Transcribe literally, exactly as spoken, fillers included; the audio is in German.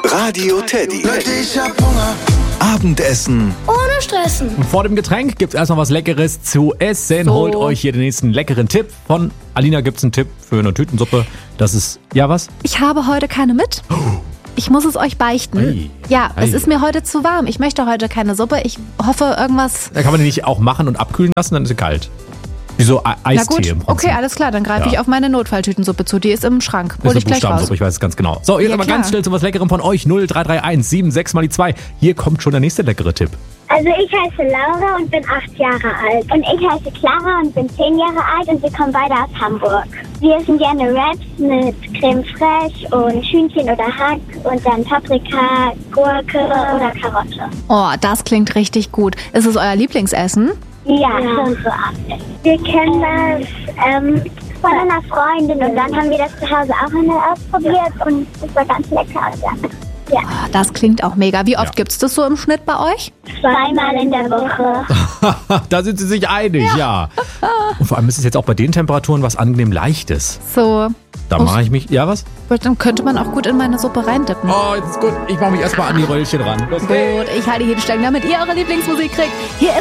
Radio Teddy. Ich hab Hunger. Abendessen. Ohne Stressen. Und vor dem Getränk gibt's erstmal was Leckeres zu essen. So. Holt euch hier den nächsten leckeren Tipp. Von Alina gibt's einen Tipp für eine Tütensuppe. Das ist, ja was? Ich habe heute keine mit. Ich muss es euch beichten. Ei. Ja, Ei. es ist mir heute zu warm. Ich möchte heute keine Suppe. Ich hoffe irgendwas... Da kann man die nicht auch machen und abkühlen lassen, dann ist sie kalt. Wie so E- Na Eistee gut, im Prinzip. okay, alles klar. Dann greife Ja. ich auf meine Notfalltütensuppe zu. Die ist im Schrank. Das Hol ist ich eine gleich raus. Buchstabensuppe, ich weiß es ganz genau. So, jetzt Ja, aber klar. ganz schnell zu was Leckerem von euch. null drei drei eins sieben sechs mal die zwei. Hier kommt schon der nächste leckere Tipp. Also ich heiße Laura und bin acht Jahre alt. Und ich heiße Clara und bin zehn Jahre alt und wir kommen beide aus Hamburg. Wir essen gerne Wraps mit Creme fraiche und Hühnchen oder Hack und dann Paprika, Gurke oder Karotte. Oh, das klingt richtig gut. Ist es euer Lieblingsessen? Ja, schon so ab. Wir kennen das ähm, von einer Freundin und dann haben wir das zu Hause auch einmal ausprobiert und es war ganz lecker. Und dann, ja, Oh, das klingt auch mega. Wie oft Ja. gibt's das so im Schnitt bei euch? zweimal in der Woche. Da sind sie sich einig, ja. Und vor allem ist es jetzt auch bei den Temperaturen was angenehm Leichtes. So. Da Oh, mache ich mich, ja was? Dann könnte man auch gut in meine Suppe reindippen. Oh, jetzt ist gut. Ich mache mich erstmal an die Röllchen ran. Los geht's. Gut, ich halte hier den Stängel, damit ihr eure Lieblingsmusik kriegt. Hier ist